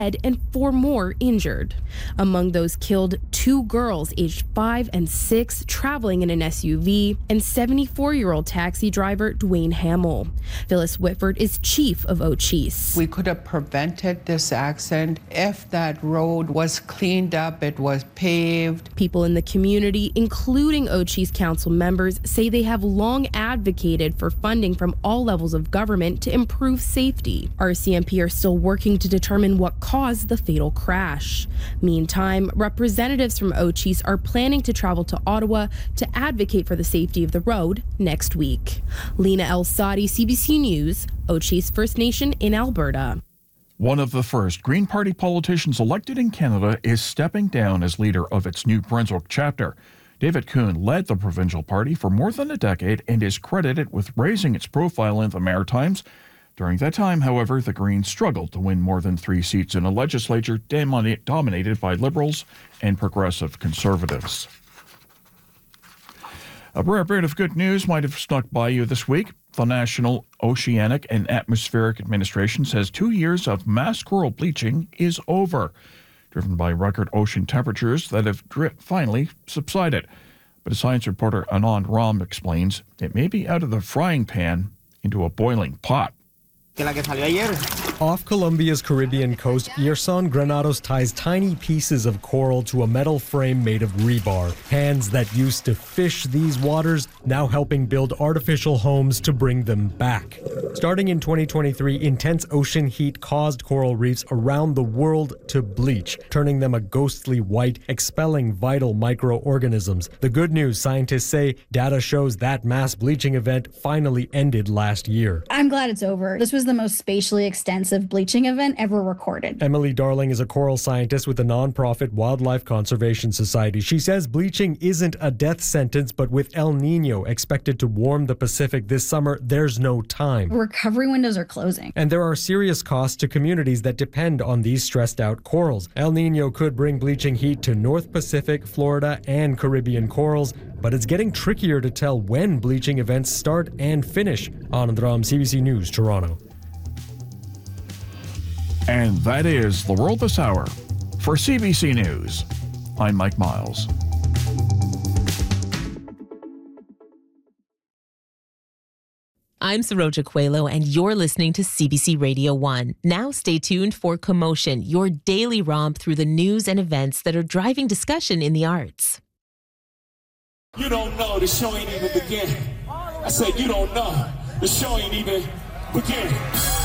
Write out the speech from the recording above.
and 4 more injured. Among those killed, 2 girls aged 5 and 6 traveling in an SUV, and 74-year-old taxi driver Dwayne Hamill. Phyllis Whitford is chief of Ochis. We could have prevented this accident if that road was cleaned up, it was paved. People in the community, including Ochis council members, say they have long advocated for funding from all levels of government to improve safety. RCMP are still working to determine what caused the fatal crash. Meantime, representatives from Ochis are planning to travel to Ottawa to advocate for the safety of the road next week. Lena El-Sadi, CBC News, Ochis First Nation in Alberta. One of the first Green Party politicians elected in Canada is stepping down as leader of its New Brunswick chapter. David Coon led the provincial party for more than a decade and is credited with raising its profile in the Maritimes. During that time, however, the Greens struggled to win more than 3 seats in a legislature dominated by Liberals and Progressive Conservatives. A rare bit of good news might have snuck by you this week. The National Oceanic and Atmospheric Administration says 2 years of mass coral bleaching is over, driven by record ocean temperatures that have finally subsided. But as science reporter Anand Ram explains, it may be out of the frying pan into a boiling pot. Off Colombia's Caribbean coast, Yerson Granados ties tiny pieces of coral to a metal frame made of rebar. Hands that used to fish these waters now helping build artificial homes to bring them back. Starting in 2023, intense ocean heat caused coral reefs around the world to bleach, turning them a ghostly white, expelling vital microorganisms. The good news, scientists say, data shows that mass bleaching event finally ended last year. I'm glad it's over. This was the most spatially extensive bleaching event ever recorded. Emily Darling is a coral scientist with the nonprofit Wildlife Conservation Society. She says bleaching isn't a death sentence, but with El Nino expected to warm the Pacific this summer, there's no time. Recovery windows are closing. And there are serious costs to communities that depend on these stressed out corals. El Nino could bring bleaching heat to North Pacific, Florida, and Caribbean corals, but it's getting trickier to tell when bleaching events start and finish. Anand Ram, CBC News, Toronto. And that is The World This Hour. For CBC News, I'm Mike Miles. I'm Saroja Coelho, and you're listening to CBC Radio 1. Now stay tuned for Commotion, your daily romp through the news and events that are driving discussion in the arts. You don't know, the show ain't even begin. I said you don't know, the show ain't even begin.